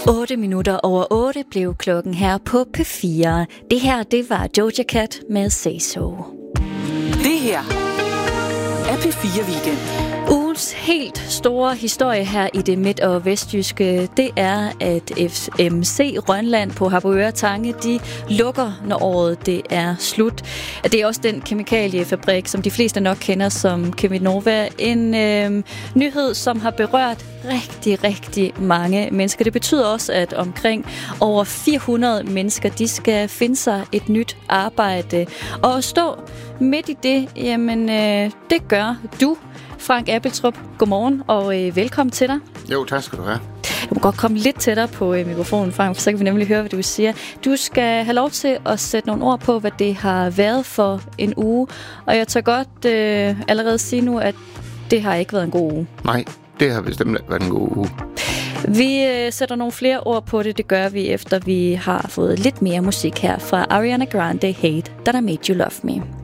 8 minutter over 8 blev klokken her på P4. Det her, det var Doja Cat med Say So. Det her er P4 Weekend. Ugens helt store historie her i det midt- og vestjyske, det er, at FMC Rønland på Harboøre Tange, de lukker, når året det er slut. Det er også den kemikaliefabrik, som de fleste nok kender som Cheminova. En nyhed, som har berørt rigtig mange mennesker. Det betyder også, at omkring over 400 mennesker, de skal finde sig et nyt arbejde. Og at stå midt i det, jamen det gør du, Frank Appeltrup. Godmorgen og velkommen til dig. Jo, tak skal du have. Du må godt komme lidt tættere på mikrofonen, Frank, for så kan vi nemlig høre, hvad du siger. Du skal have lov til at sætte nogle ord på, hvad det har været for en uge. Og jeg tør godt allerede sige nu, at det har ikke været en god uge. Nej, det har bestemt været en god uge. Vi sætter nogle flere ord på det. Det gør vi, efter vi har fået lidt mere musik her fra Ariana Grande, Hate That I Made You Love Me.